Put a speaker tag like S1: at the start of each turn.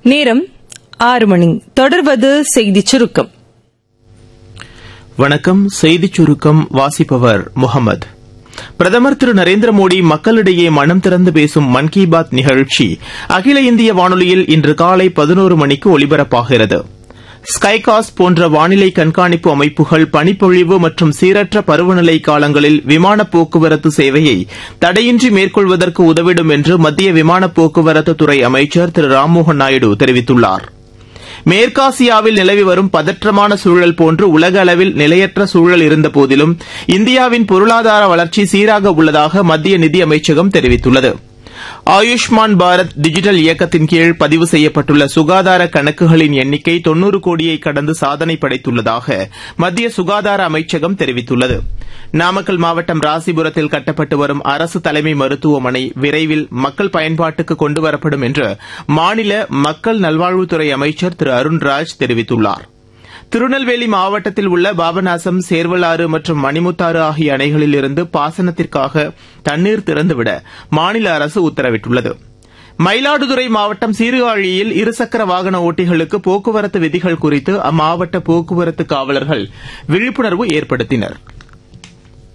S1: நேரம் 6 மணி. தொடர்வது செய்திச் சுருக்கம்.
S2: வணக்கம். செய்திச் சுருக்கம் வாசிப்பவர் முகமது. பிரதமர் திரு நரேந்திர மோடி மக்களிடையே மனம் திறந்து பேசும் மன் கி பாத் நிகழ்ச்சி அகில இந்திய வானொலியில் இன்று காலை 11 மணிக்கு ஒலிபரப்பாகிறது. ஸ்கைகாஸ்ட் போன்ற வானிலை கண்காணிப்பு அமைப்புகள் பனிப்பொழிவு மற்றும் சீரற்ற பருவநிலை காலங்களில் விமான போக்குவரத்து சேவையை தடையின்றி மேற்கொள்வதற்கு உதவிடும் என்று மத்திய விமான போக்குவரத்து துறை அமைச்சர் திரு ராம்மோகன் நாயுடு தெரிவித்துள்ளார். மேற்காசியாவில் நிலவி வரும் பதற்றமான சூழல் போன்று உலக அளவில் நிலையற்ற சூழல் இருந்தபோதிலும் இந்தியாவின் பொருளாதார வளர்ச்சி சீராக உள்ளதாக மத்திய நிதியமைச்சகம் தெரிவித்துள்ளது. ஆயுஷ்மான் பாரத் டிஜிட்டல் இயக்கத்தின் கீழ் பதிவு செய்யப்பட்டுள்ள சுகாதார கணக்குகளின் எண்ணிக்கை 90 கோடியை கடந்து சாதனை படைத்துள்ளதாக மத்திய சுகாதார அமைச்சகம் தெரிவித்துள்ளது. நாமக்கல் மாவட்டம் ராசிபுரத்தில் கட்டப்பட்டு வரும் அரசு தலைமை மருத்துவமனை விரைவில் மக்கள் பயன்பாட்டுக்கு கொண்டுவரப்படும் என்று மாநில மக்கள் நல்வாழ்வுத்துறை அமைச்சர் திரு அருண்ராஜ் தெரிவித்துள்ளார். திருநெல்வேலி மாவட்டத்தில் உள்ள பாபநாசம், சேர்வலாறு மற்றும் மணிமுத்தாறு ஆகிய அணைகளில் இருந்து பாசனத்திற்காக தண்ணீர் திறந்துவிட மாநில அரசு உத்தரவிட்டுள்ளது. மயிலாடுதுறை மாவட்டம் சீர்காழியில் இருசக்கர வாகன ஓட்டிகளுக்கு போக்குவரத்து விதிகள் குறித்து அம்மாவட்ட போக்குவரத்து காவலர்கள் விழிப்புணர்வு ஏற்படுத்தினர்.